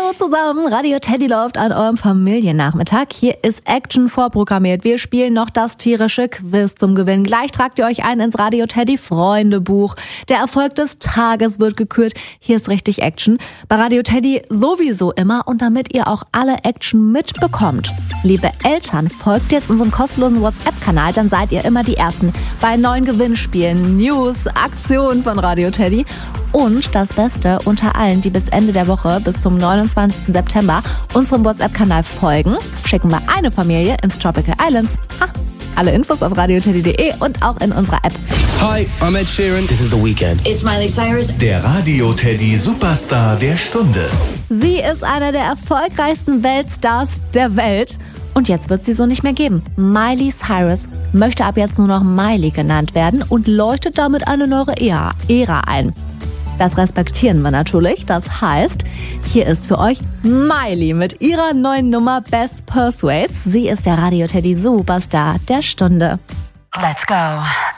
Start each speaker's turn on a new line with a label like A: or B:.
A: Hallo zusammen, Radio Teddy läuft an eurem Familiennachmittag. Hier ist Action vorprogrammiert. Wir spielen noch das tierische Quiz zum Gewinn. Gleich tragt ihr euch ein ins Radio Teddy Freundebuch. Der Erfolg des Tages wird gekürt. Hier ist richtig Action. Bei Radio Teddy sowieso immer und damit ihr auch alle Action mitbekommt. Liebe Eltern, folgt jetzt unserem kostenlosen WhatsApp-Kanal, dann seid ihr immer die Ersten bei neuen Gewinnspielen, News, Aktionen von Radio Teddy. Und das Beste, unter allen, die bis Ende der Woche, bis zum 29. September, unserem WhatsApp-Kanal folgen, schicken wir eine Familie ins Tropical Islands. Alle Infos auf radioteddy.de und auch in unserer App.
B: Hi, I'm Ed Sheeran. This is The Weeknd.
C: It's Miley Cyrus.
D: Der Radio Teddy Superstar der Stunde.
A: Sie ist einer der erfolgreichsten Weltstars der Welt. Und jetzt wird sie so nicht mehr geben. Miley Cyrus möchte ab jetzt nur noch Miley genannt werden und läutet damit eine neue Ära ein. Das respektieren wir natürlich. Das heißt, hier ist für euch Miley mit ihrer neuen Nummer Best Persuades. Sie ist der Radio Teddy Superstar der Stunde.
C: Let's go.